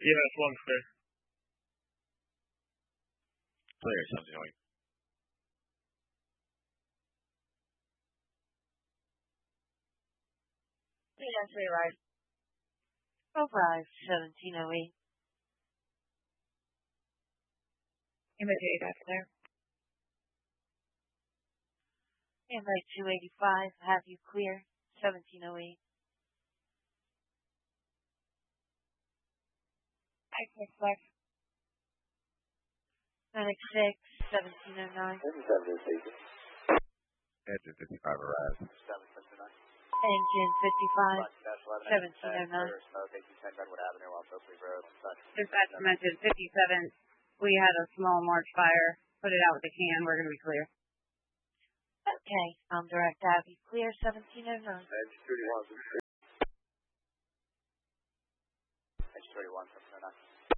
Yes, one clear. Clear, 1708. Yes, we arrived. Arrived 1708. Imitate after there. Invite 285, have you clear 1708. Access left. Medic 6, 1709. Engine 55 arrives. Engine 55, 1709. Dispatch message 57. We had a small March fire. Put it out with a can. We're going to be clear. Okay, I'm direct Abby. Clear 1709. Engine 31, 1709.